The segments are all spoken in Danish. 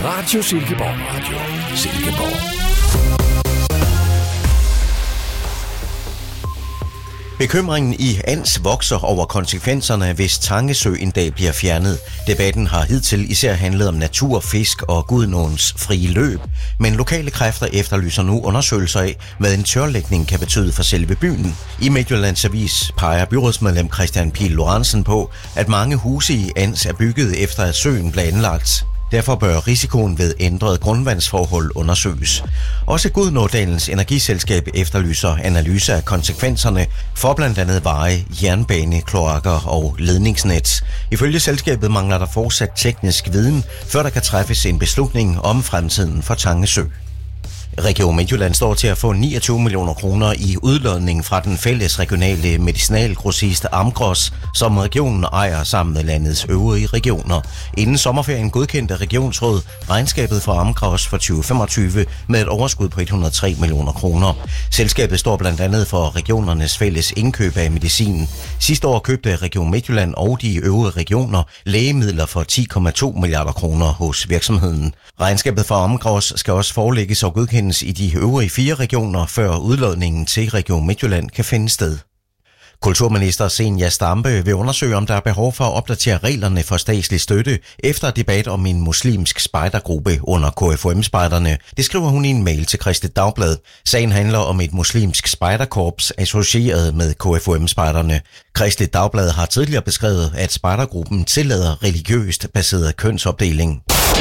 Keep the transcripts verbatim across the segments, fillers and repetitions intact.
Radio Silkeborg. Radio Silkeborg. Bekymringen i Ans vokser over konsekvenserne, hvis Tangesø en dag bliver fjernet. Debatten har hidtil især handlet om natur, fisk og Gudenåens frie løb, men lokale kræfter efterlyser nu undersøgelser af, hvad en tørlægning kan betyde for selve byen. I Midtjyllands Avis peger byrådsmedlem Christian Pihl Lorentzen på, at mange huse i Ans er bygget efter at søen blev anlagt. Derfor bør risikoen ved ændret grundvandsforhold undersøges. Også Gudenådalens energiselskab efterlyser analyser af konsekvenserne for blandt andet veje, jernbane, kloakker og ledningsnet. Ifølge selskabet mangler der fortsat teknisk viden, før der kan træffes en beslutning om fremtiden for Tangesø. Region Midtjylland står til at få niogtyve millioner kroner i udlodning fra den fælles regionale medicinalgrossist Amgros, som regionen ejer sammen med landets øvrige regioner. Inden sommerferien godkendte regionsråd regnskabet for Amgros for tyve femogtyve med et overskud på et hundrede og tre millioner kroner. Selskabet står blandt andet for regionernes fælles indkøb af medicin. Sidste år købte Region Midtjylland og de øvrige regioner lægemidler for ti komma to milliarder kroner hos virksomheden. Regnskabet for Amgros skal også forelægges og godkendes i de øvrige fire regioner, før udlodningen til Region Midtjylland kan finde sted. Kulturminister Zenia Stampe vil undersøge, om der er behov for at opdatere reglerne for statslig støtte efter debat om en muslimsk spejdergruppe under K F U M-spejderne. Det skriver hun i en mail til Kristeligt Dagblad. Sagen handler om et muslimsk spejderkorps associeret med K F U M-spejderne. Kristeligt Dagblad har tidligere beskrevet, at spejdergruppen tillader religiøst baseret kønsopdeling.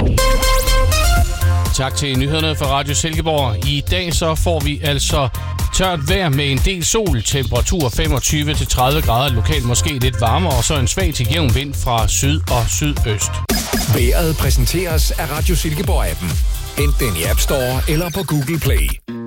Tak til nyhederne fra Radio Silkeborg. I dag så får vi altså tørt vejr med en del sol, temperatur femogtyve til tredive grader, lokalt måske lidt varmere, og så en svag til jævn vind fra syd og sydøst. Vejret præsenteres af Radio Silkeborg-appen. Hent den i App Store eller på Google Play.